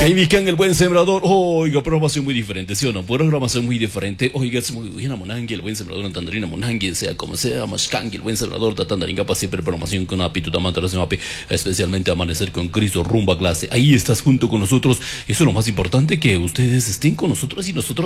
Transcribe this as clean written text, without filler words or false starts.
Kaibican, el buen sembrador. Oiga, programación muy diferente, ¿sí o no? Programación muy diferente. Oiga, es muy bien, Monangi, el buen sembrador en Tandarina, Monangi, sea como sea, Mashkangi, el buen sembrador de Tandaringa, para siempre programación con Api, Tutamantarasemapi, especialmente Amanecer con Cristo, rumba clase. Ahí estás junto con nosotros. Eso es lo más importante, que ustedes estén con nosotros y nosotros